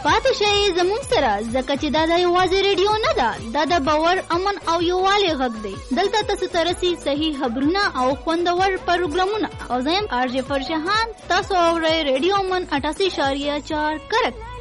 پاتې شئ زموږ سره ځکه چې دا د یوازې ریډیو نه ده، دا د باور، امن او یووالي غږ دی. دلته تاسو ته رسي صحیح خبرونه او خوندور پروګرامونه. او زه یم آرجې فرشهان، تاسو اورئ ریډیو من 88.4 کرک.